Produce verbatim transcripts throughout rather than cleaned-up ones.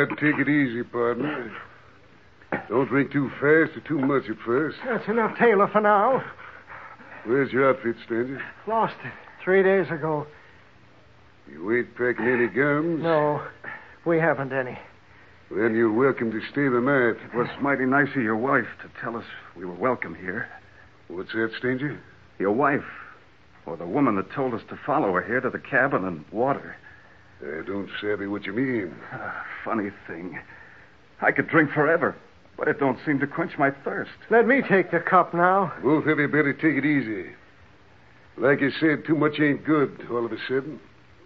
Uh, take it easy, partner. Don't drink too fast or too much at first. That's enough, Taylor, for now. Where's your outfit, stranger? Lost it three days ago. You ain't packing any guns? No, we haven't any. Then you're welcome to stay the night. It was mighty nice of your wife to tell us we were welcome here. What's that, stranger? Your wife, or the woman that told us to follow her here to the cabin and water. I don't savvy what you mean. Ah, funny thing. I could drink forever, but it don't seem to quench my thirst. Let me take the cup now. Both of you better take it easy. Like I said, too much ain't good all of a sudden.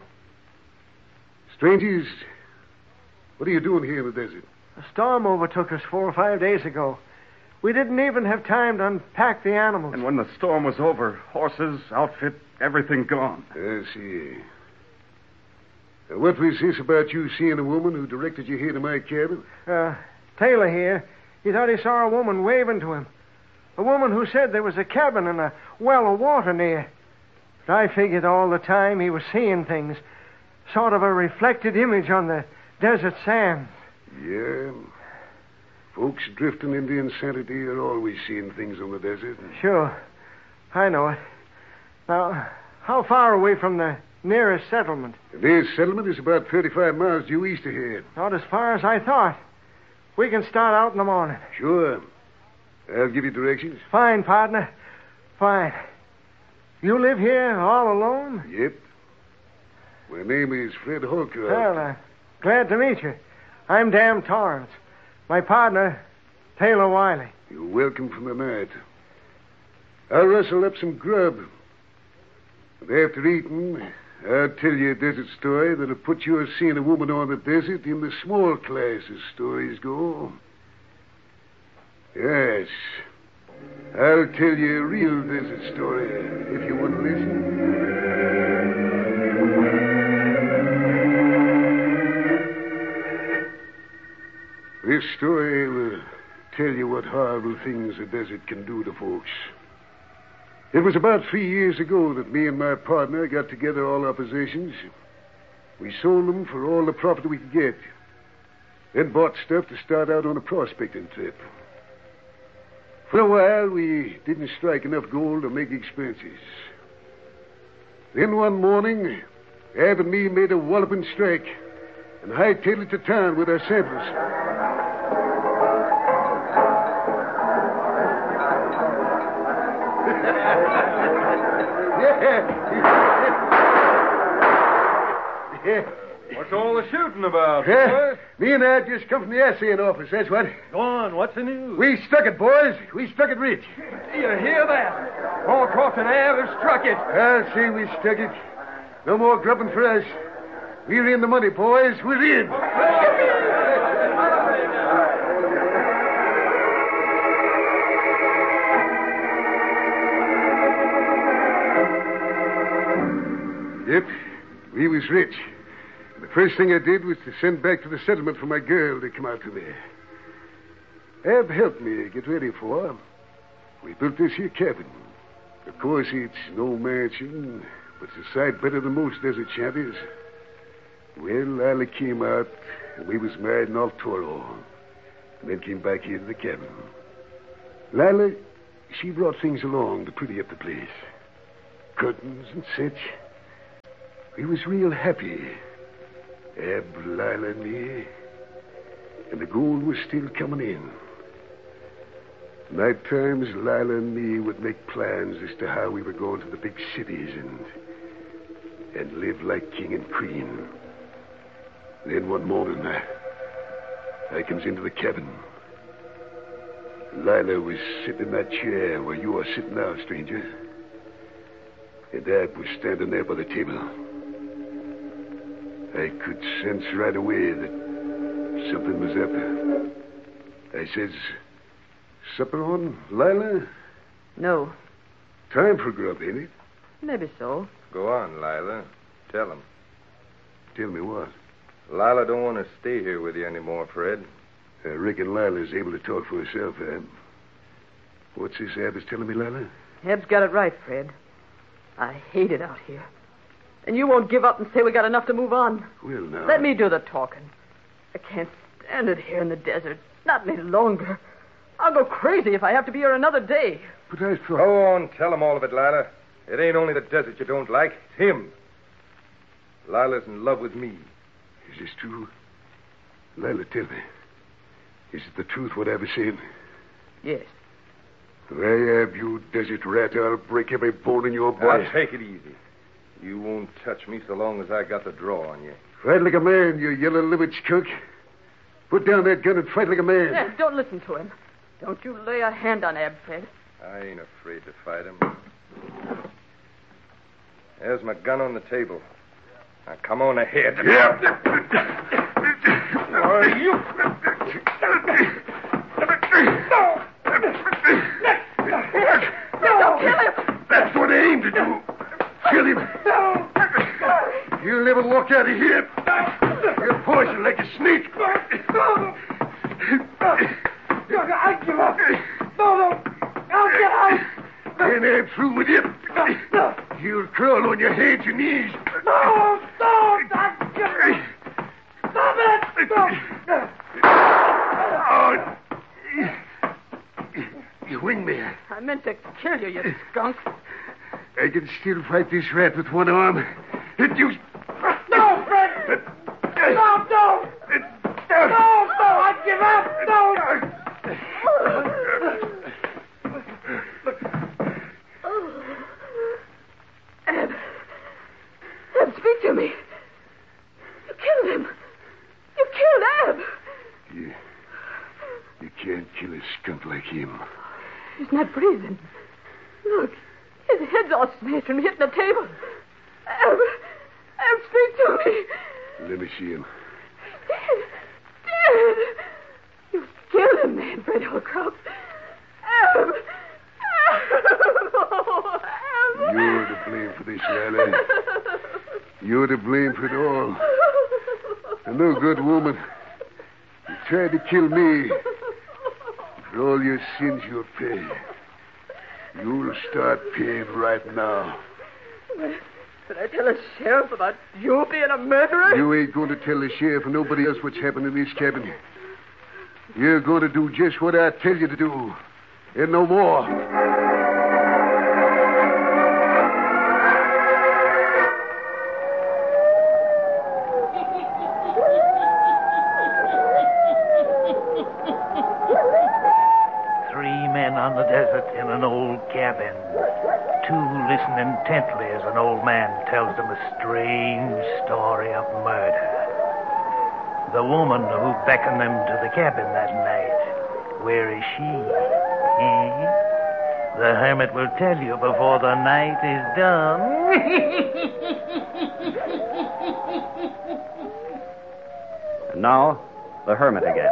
Strangers, what are you doing here in the desert? A storm overtook us four or five days ago. We didn't even have time to unpack the animals. And when the storm was over, horses, outfit, everything gone. I see. Now, what was this about you seeing a woman who directed you here to my cabin? Uh, Taylor here, he thought he saw a woman waving to him. A woman who said there was a cabin and a well of water near. But I figured all the time he was seeing things. Sort of a reflected image on the desert sands. Yeah. Folks drifting into insanity are always seeing things on the desert. Sure. I know it. Now, how far away from the nearest settlement? The nearest settlement is about thirty-five miles due east of here. Not as far as I thought. We can start out in the morning. Sure. I'll give you directions. Fine, partner. Fine. You live here all alone? Yep. My name is Fred Holcroft. Well, uh, glad to meet you. I'm Dan Torrance. My partner, Taylor Wiley. You're welcome for the night. I'll rustle up some grub. And after eating, I'll tell you a desert story that'll put your seeing a woman on the desert in the small class as stories go. Yes. I'll tell you a real desert story if you want to listen. This story will tell you what horrible things the desert can do to folks. It was about three years ago that me and my partner got together all our possessions. We sold them for all the profit we could get. Then bought stuff to start out on a prospecting trip. For a while, we didn't strike enough gold to make expenses. Then one morning, Ab and me made a walloping strike and hightailed it to town with our samples. What's all the shooting about, Yeah. boys? Me and Ad just come from the assaying office, that's what. Go on, what's the news? We stuck it, boys. We stuck it rich. Do you hear that? Holcroft and Ab have struck it. I'll say we stuck it. No more grubbing for us. We're in the money, boys. We're in. Yep, we was rich. The first thing I did was to send back to the settlement for my girl to come out to me. Ab helped me get ready for her. We built this here cabin. Of course, it's no mansion, but it's a sight better than most desert shanties. Well, Lila came out, and we was married in El Toro, and then came back here to the cabin. Lila, she brought things along to pretty up the place. Curtains and such. We was real happy. Ab, Lila, and me. And the gold was still coming in. Night times, Lila and me would make plans as to how we were going to the big cities and and live like king and queen. Then one morning, I, I comes into the cabin. Lila was sitting in that chair where you are sitting now, stranger. And Ab was standing there by the table. I could sense right away that something was up. I says, supper on, Lila? No. Time for grub, ain't it? Maybe so. Go on, Lila. Tell him. Tell me what? Lila don't want to stay here with you anymore, Fred. I reckon Lila's able to talk for herself, Ab. What's this Ab is telling me, Lila? Heb's got it right, Fred. I hate it out here. And you won't give up and say we got enough to move on. Well, now... Let me do the talking. I can't stranded here in the desert. Not any longer. I'll go crazy if I have to be here another day. But I thought... Go on, tell him all of it, Lila. It ain't only the desert you don't like. It's him. Lila's in love with me. Is this true? Lila, tell me. Is it the truth what I was saying? Yes. I have you, desert rat. I'll break every bone in your body. Now, take it easy. You won't touch me so long as I got the draw on you. Fight like a man, you yellow-livered skunk. Put down that gun and fight like a man. Yeah, don't listen to him. Don't you lay a hand on Ab, Fred. I ain't afraid to fight him. There's my gun on the table. Now, come on ahead. Yeah. Are you... No, kill him! That's what I aim to do. Kill him. You'll never walk out of here. You're poisoned like a snake. I give up. No, no. I'll get out. And I'm through with you. You'll crawl on your hands and knees. No, don't. I give up. Stop it. Stop. Oh. You winged me. I meant to kill you, you skunk. I can still fight this rat with one arm. It you... No, Fred. No, no. No, no. I give up. No. Ab. Ab, speak to me. You killed him. You killed Ab. You, you can't kill a skunk like him. He's not breathing. Look, his head's all smashed from hitting the table. Ab, Ab, speak to me. Let me see him. Dead. Dead. You killed him, man, Fred Holcroft. Ab. Ab. Oh, Ab. You're to blame for this, Lila. You're to blame for it all. A no good woman. You tried to kill me. For all your sins you'll pay. You'll start paying right now. Did I tell the sheriff about you being a murderer? You ain't going to tell the sheriff or nobody else what's happened in this cabin. You're going to do just what I tell you to do. And no more. Three men on the desert in an old cabin. Two listen intently as an old man tells them a strange story of murder. The woman who beckoned them to the cabin that night, where is she? Eh? The hermit will tell you before the night is done. And now, the hermit again.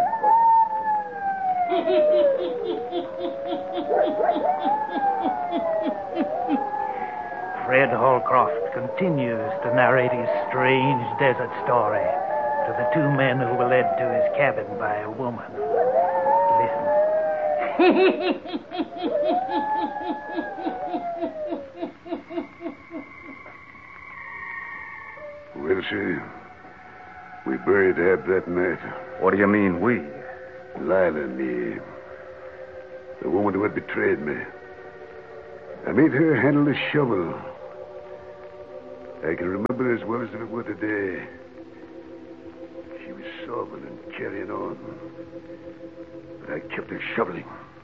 Fred Holcroft continues to narrate his strange desert story to the two men who were led to his cabin by a woman. Listen. Well, sir, we buried Ab that night. What do you mean, we? Lila and me. The woman who had betrayed me. I made her handle the shovel. I can remember as well as if it were today. She was sobbing and carrying on. But I kept her shoveling.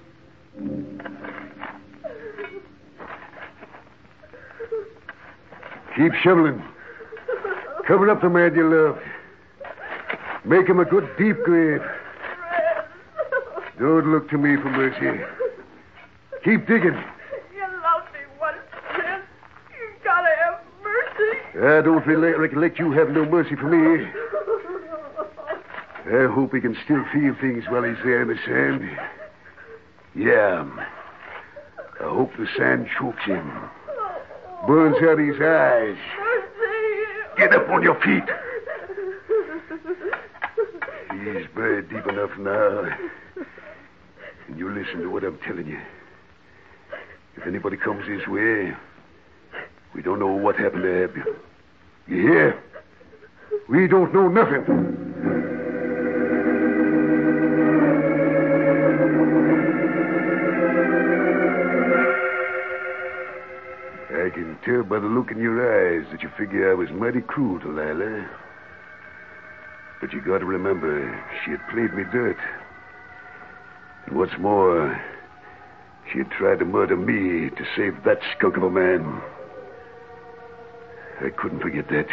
Keep shoveling. Cover up the man you love. Make him a good deep grave. Don't look to me for mercy. Keep digging. You loved me once, Fred. You gotta have mercy. I don't really recollect you have no mercy for me. I hope he can still feel things while he's there in the sand. Yeah. I hope the sand chokes him. Burns out his eyes. Mercy. Get up on your feet. He's buried deep enough now. And you listen to what I'm telling you. If anybody comes his way, we don't know what happened to Ab. You hear? We don't know nothing. tell by the look in your eyes that you figure I was mighty cruel to Lila. But you got to remember, she had played me dirt. And what's more, she had tried to murder me to save that skunk of a man. I couldn't forget that.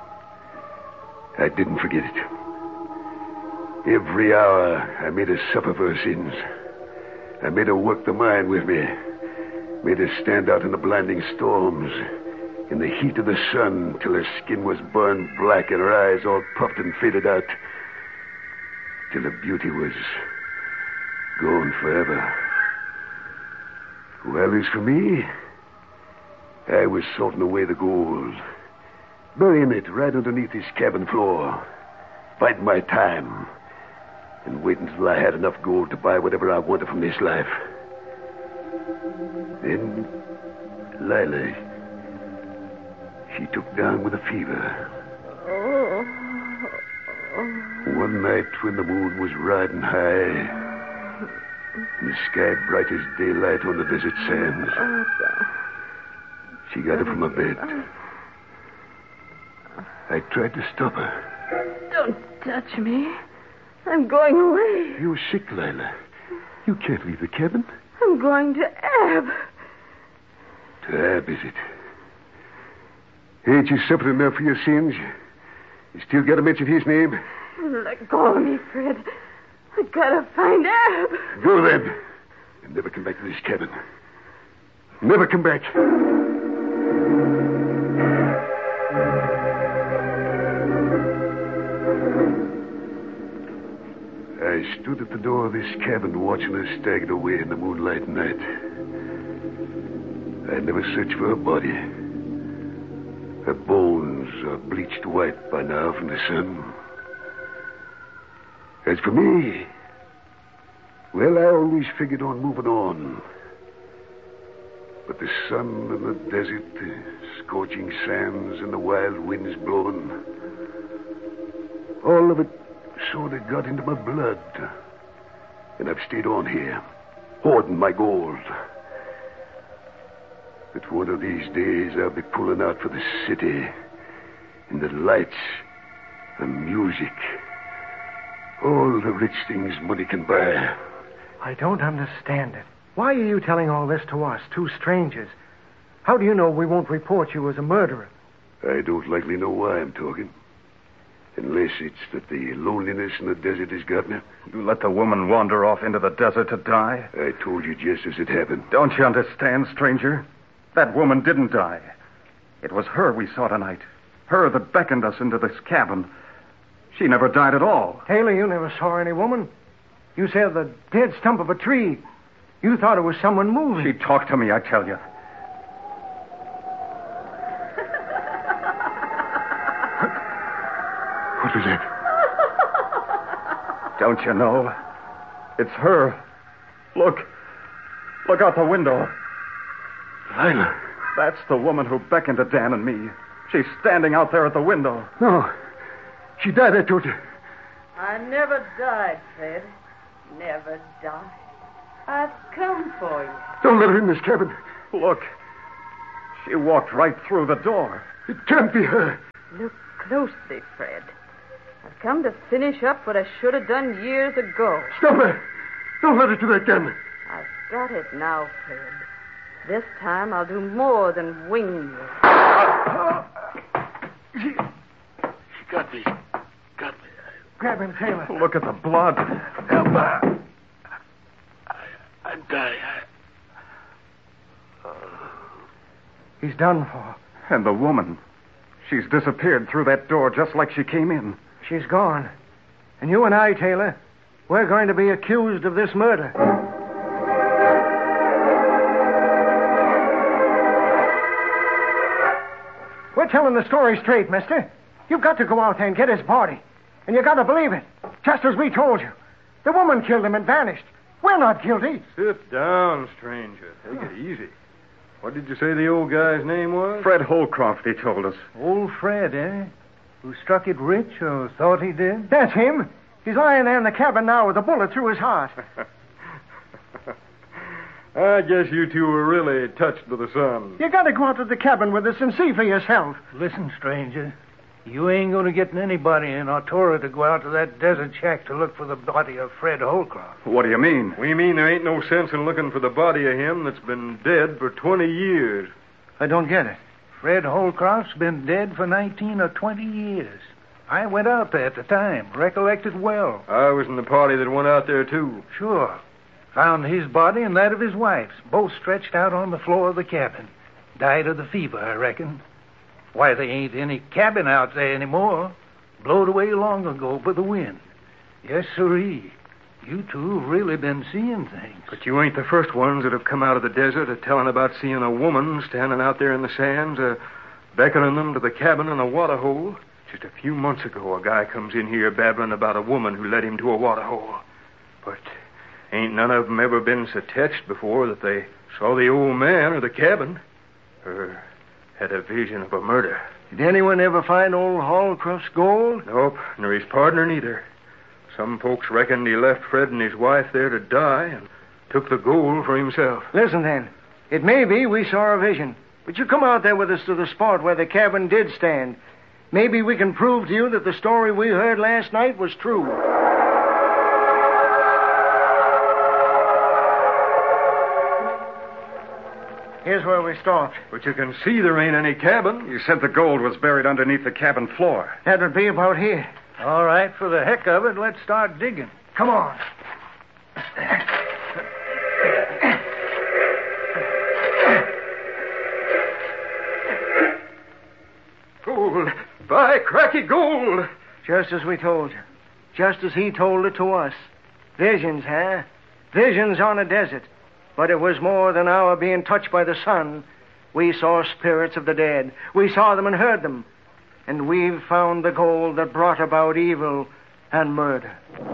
I didn't forget it. Every hour, I made her suffer for her sins. I made her work the mine with me. Made her stand out in the blinding storms, in the heat of the sun, till her skin was burned black and her eyes all puffed and faded out, till her beauty was gone forever. Well, as for me, I was sorting away the gold, burying it right underneath this cabin floor, biding my time, and waiting till I had enough gold to buy whatever I wanted from this life. Then, Lila, she took down with a fever. Oh. One night when the moon was riding high, and the sky bright as daylight on the desert sands, she got up from her bed. I tried to stop her. Don't touch me. I'm going away. You're sick, Lila. You can't leave the cabin. I'm going to Ab. To Ab, is it? Ain't you suffered enough for your sins? You still got to mention his name? Let go of me, Fred. I gotta find Ab. Go then. And never come back to this cabin. Never come back. I stood at the door of this cabin watching her stagger away in the moonlight night. I never searched for her body. Her bones are bleached white by now from the sun. As for me, well, I always figured on moving on. But the sun and the desert, the scorching sands and the wild winds blowing, all of it sort of got into my blood. And I've stayed on here, hoarding my gold. But one of these days I'll be pulling out for the city, and the lights, the music, all the rich things money can buy. I don't understand it. Why are you telling all this to us, two strangers? How do you know we won't report you as a murderer? I don't likely know why I'm talking. Unless it's that the loneliness in the desert has got me. You let the woman wander off into the desert to die? I told you just as it happened. Don't you understand, stranger? That woman didn't die. It was her we saw tonight. Her that beckoned us into this cabin. She never died at all. Taylor, you never saw any woman. You said the dead stump of a tree. You thought it was someone moving. She talked to me, I tell you. What was that? Don't you know? It's her. Look. Look out the window. Lila. That's the woman who beckoned to Dan and me. She's standing out there at the window. No. She died, I told you. I never died, Fred. Never died. I've come for you. Don't let her in this cabin. Look. She walked right through the door. It can't be her. Look closely, Fred. I've come to finish up what I should have done years ago. Stop her. Don't let her do that gun. I've got it now, Fred. This time I'll do more than wing you. She, she got me. Got me. Grab him, Taylor. Look at the blood. Help her. I, I'm dying. I... He's done for. And the woman. She's disappeared through that door just like she came in. She's gone. And you and I, Taylor, we're going to be accused of this murder. We're telling the story straight, mister. You've got to go out there and get his body. And you got to believe it, just as we told you. The woman killed him and vanished. We're not guilty. Sit down, stranger. Take it easy. What did you say the old guy's name was? Fred Holcroft, he told us. Old Fred, eh? Who struck it rich or thought he did? That's him. He's lying there in the cabin now with a bullet through his heart. I guess you two were really touched with the sun. You gotta go out to the cabin with us and see for yourself. Listen, stranger. You ain't going to get anybody in Artura to go out to that desert shack to look for the body of Fred Holcroft. What do you mean? We mean there ain't no sense in looking for the body of him that's been dead for twenty years. I don't get it. Fred Holcroft's been dead for nineteen or twenty years. I went out there at the time, recollected well. I was in the party that went out there, too. Sure. Found his body and that of his wife's, both stretched out on the floor of the cabin. Died of the fever, I reckon. Why, there ain't any cabin out there anymore. Blowed away long ago by the wind. Yes, sirree. You two have really been seeing things. But you ain't the first ones that have come out of the desert a telling about seeing a woman standing out there in the sands, uh, beckoning them to the cabin in a water hole. Just a few months ago, a guy comes in here babbling about a woman who led him to a water hole. But ain't none of them ever been so touched before that they saw the old man or the cabin, or had a vision of a murder. Did anyone ever find old Holcroft's gold? Nope, nor his partner neither. Some folks reckoned he left Fred and his wife there to die and took the gold for himself. Listen, then. It may be we saw a vision, but you come out there with us to the spot where the cabin did stand. Maybe we can prove to you that the story we heard last night was true. Here's where we stopped. But you can see there ain't any cabin. You said the gold was buried underneath the cabin floor. That would be about here. All right, for the heck of it, let's start digging. Come on. Gold. By cracky gold. Just as we told you. Just as he told it to us. Visions, huh? Visions on a desert. But it was more than our being touched by the sun. We saw spirits of the dead. We saw them and heard them. And we've found the gold that brought about evil and murder.